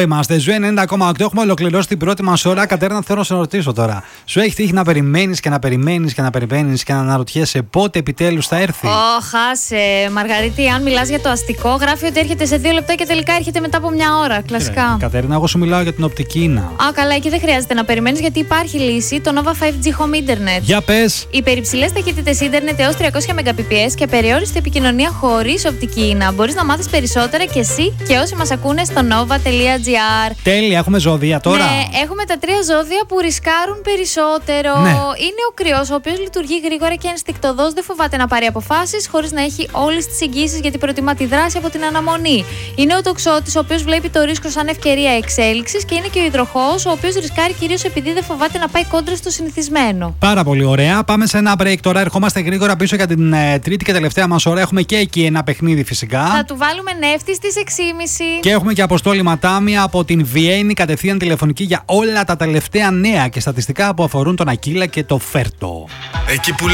Είμαστε Ζου 90,8. Έχουμε ολοκληρώσει την πρώτη μας ώρα. Κατέρινα, θέλω να σε ρωτήσω τώρα. Σου έχει τύχει να περιμένεις και να περιμένεις και να περιμένεις και να αναρωτιέσαι πότε επιτέλους θα έρθει? Χάσε. Μαργαρίτη, αν μιλάς για το αστικό, γράφει ότι έρχεται σε 2 λεπτά και τελικά έρχεται μετά από 1 ώρα. Κλασικά. Κατέρινα, εγώ σου μιλάω για την οπτική ίνα. Καλά, εκεί δεν χρειάζεται να περιμένεις γιατί υπάρχει λύση, το Nova 5G Home Internet. Για πες. Υπερυψηλές ταχύτητες ίντερνετ έως 300 Mbps και περιόριστη επικοινωνία χωρίς οπτική ίνα. Μπορείς να μάθεις περισσότερα και εσύ και όσοι μας ακούνε στο nova.gr. Τέλεια, έχουμε ζώδια τώρα. Ναι, έχουμε τα 3 ζώδια που ρισκάρουν περισσότερο. Ναι. Είναι ο Κρυός, ο οποίος λειτουργεί γρήγορα και ενστικτωδώς, δεν φοβάται να πάρει αποφάσεις χωρίς να έχει όλες τις εγγύσεις γιατί προτιμά τη δράση από την αναμονή. Είναι ο Τοξότης, ο οποίος βλέπει το ρίσκο σαν ευκαιρία εξέλιξης και είναι και ο Υδροχόος, ο οποίος ρισκάρει κυρίως επειδή δεν φοβάται να πάει κόντρα στο συνηθισμένο. Πάρα πολύ ωραία. Πάμε σε ένα break τώρα. Ερχόμαστε γρήγορα πίσω για την τρίτη και τελευταία μας ώρα. Έχουμε και εκεί ένα παιχνίδι φυσικά. Θα του βάλουμε νεύτη στις 6.30. Και έχουμε και Αποστόλη Ματάμια από την Βιέννη, κατευθείαν τηλεφωνική για όλα τα τελευταία νέα και στατιστικά που αφορούν τον Ακύλα και το Φέρτο. Εκεί που